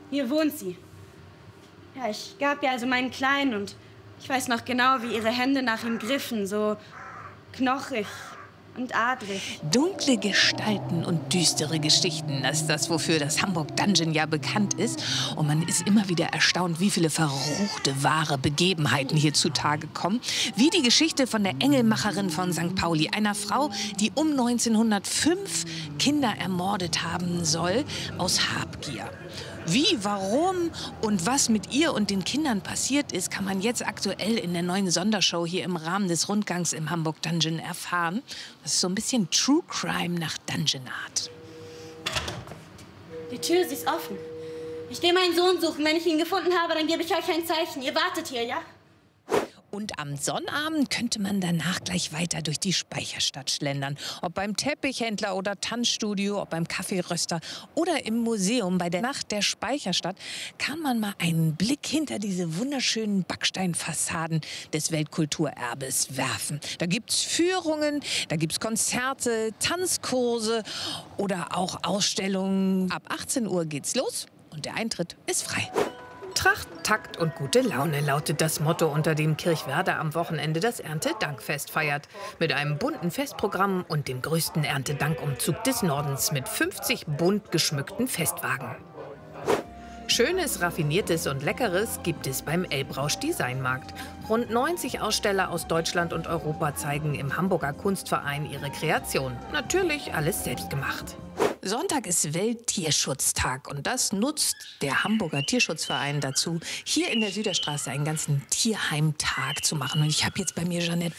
Hier wohnt sie. Ja, ich gab ihr also meinen Kleinen und ich weiß noch genau, wie ihre Hände nach ihm griffen, so knochig und adrig. Dunkle Gestalten und düstere Geschichten, das ist das, wofür das Hamburg Dungeon ja bekannt ist. Und man ist immer wieder erstaunt, wie viele verruchte, wahre Begebenheiten hier zutage kommen. Wie die Geschichte von der Engelmacherin von St. Pauli, einer Frau, die um 1905 Kinder ermordet haben soll, aus Habgier. Wie, warum und was mit ihr und den Kindern passiert ist, kann man jetzt aktuell in der neuen Sondershow hier im Rahmen des Rundgangs im Hamburg Dungeon erfahren. Das ist so ein bisschen True Crime nach Dungeon Art. Die Tür, sie ist offen. Ich gehe meinen Sohn suchen. Wenn ich ihn gefunden habe, dann gebe ich euch ein Zeichen. Ihr wartet hier, ja? Und am Sonnabend könnte man danach gleich weiter durch die Speicherstadt schlendern. Ob beim Teppichhändler oder Tanzstudio, ob beim Kaffeeröster oder im Museum. Bei der Nacht der Speicherstadt kann man mal einen Blick hinter diese wunderschönen Backsteinfassaden des Weltkulturerbes werfen. Da gibt's Führungen, da gibt's Konzerte, Tanzkurse oder auch Ausstellungen. Ab 18 Uhr geht's los und der Eintritt ist frei. Tracht, Takt und gute Laune lautet das Motto, unter dem Kirchwerder am Wochenende das Erntedankfest feiert. Mit einem bunten Festprogramm und dem größten Erntedankumzug des Nordens mit 50 bunt geschmückten Festwagen. Schönes, Raffiniertes und Leckeres gibt es beim Elbrausch Designmarkt. Rund 90 Aussteller aus Deutschland und Europa zeigen im Hamburger Kunstverein ihre Kreation. Natürlich alles selbst gemacht. Sonntag ist Welttierschutztag und das nutzt der Hamburger Tierschutzverein dazu, hier in der Süderstraße einen ganzen Tierheimtag zu machen. Und ich habe jetzt bei mir Jeanette